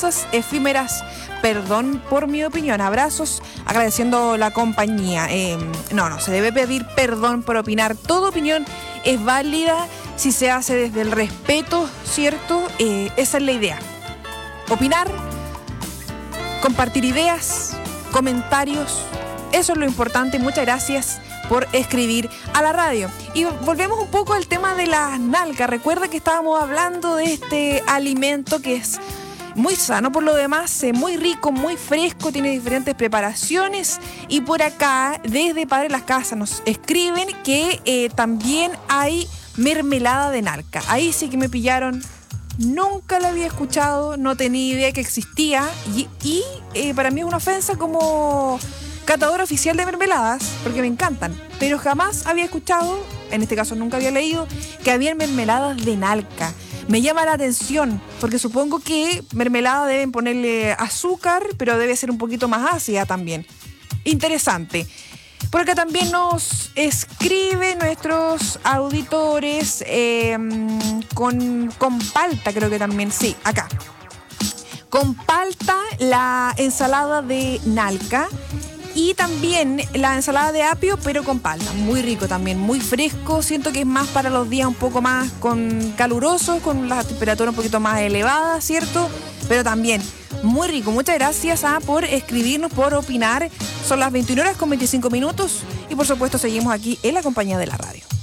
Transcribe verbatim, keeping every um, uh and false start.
cosas efímeras. Perdón por mi opinión. Abrazos, agradeciendo la compañía. Eh, no, no, se debe pedir perdón por opinar. Toda opinión es válida si se hace desde el respeto, ¿cierto? Eh, esa es la idea. Opinar, compartir ideas, comentarios, eso es lo importante. Muchas gracias por escribir a la radio. Y volvemos un poco al tema de las nalgas. Recuerda que estábamos hablando de este alimento que es muy sano por lo demás, eh, muy rico, muy fresco, tiene diferentes preparaciones. Y por acá, desde Padre Las Casas, nos escriben que eh, también hay mermelada de nalca. Ahí sí que me pillaron. Nunca la había escuchado, no tenía idea que existía. Y, y eh, para mí es una ofensa como catador oficial de mermeladas, porque me encantan. Pero jamás había escuchado, en este caso nunca había leído, que había mermeladas de nalca. Me llama la atención, porque supongo que mermelada deben ponerle azúcar, pero debe ser un poquito más ácida también. Interesante. Por acá también nos escriben nuestros auditores eh, con, con palta, creo que también, sí, acá. Con palta la ensalada de nalca y también la ensalada de apio, pero con palta. Muy rico también, muy fresco. Siento que es más para los días un poco más con calurosos, con la temperatura un poquito más elevada, ¿cierto? Pero también muy rico. Muchas gracias ah, por escribirnos, por opinar. Son las veintiuna horas con veinticinco minutos y por supuesto seguimos aquí en la compañía de la radio.